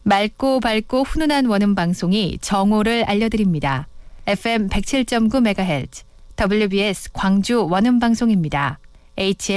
맑고 밝고 훈훈한 원음 방송이 정오를 알려드립니다. FM 107.9MHz WBS 광주 원음 방송입니다.